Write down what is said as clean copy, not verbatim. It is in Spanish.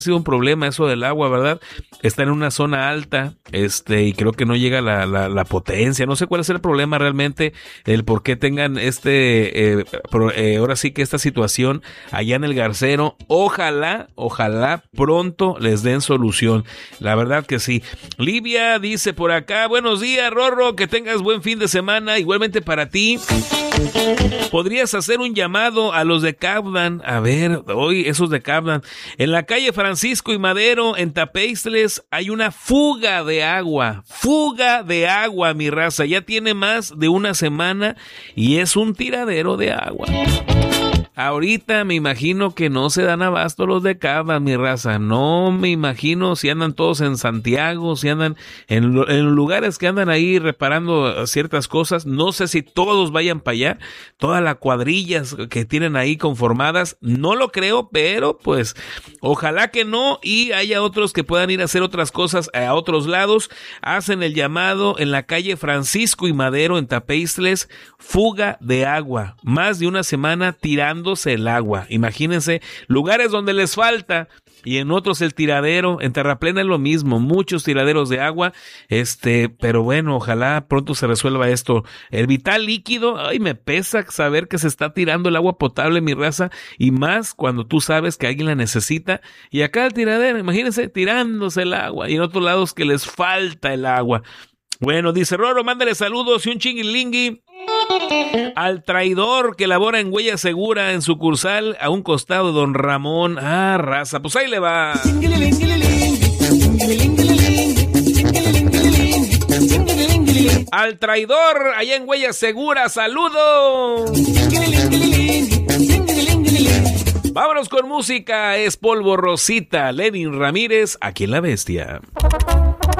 sido un problema eso del agua, ¿verdad? Está en una zona alta, y creo que no llega la potencia. No sé cuál es el problema realmente, el por qué tengan ahora sí que esta situación allá en el Garcero. Ojalá pronto les den solución. La verdad que sí. Livia dice por acá, buenos días, Rorro, que tengas buen fin de semana, igualmente para ti. ¿Podrías hacer un llamado a los de Cabdan? A ver, hoy esos de Cabdan. En la calle Francisco y Madero, en Tapeistles, hay una fuga de agua. Fuga de agua, mi raza. Ya tiene más de una semana y es un tiradero de agua. Ahorita me imagino que no se dan abasto los de Cabdan, mi raza. No me imagino si andan todos en Santiago, si andan en lugares que andan ahí reparando ciertas cosas. No sé si todos vayan para allá, todas las cuadrillas que tienen ahí conformadas. No lo creo, pero pues ojalá que no, y haya otros que puedan ir a hacer otras cosas a otros lados. Hacen el llamado en la calle Francisco y Madero, en Tapeistles, fuga de agua. Más de una semana tirándose el agua. Imagínense, lugares donde les falta y en otros el tiradero. En Terraplena es lo mismo, muchos tiraderos de agua, pero bueno, ojalá pronto se resuelva esto. El vital líquido, ay, me pesa saber que se está tirando el agua potable, mi raza, y más cuando tú sabes que alguien la necesita. Y acá el tiradero, imagínense, tirándose el agua, y en otros lados que les falta el agua. Bueno, dice Roro, mándale saludos y un chinguilingui al traidor que labora en Huella Segura, en sucursal a un costado de Don Ramón. Ah, raza, pues ahí le va. Al traidor allá en Huella Segura, saludos. Vámonos con música, es Polvo Rosita, Lenin Ramírez, aquí en La Bestia.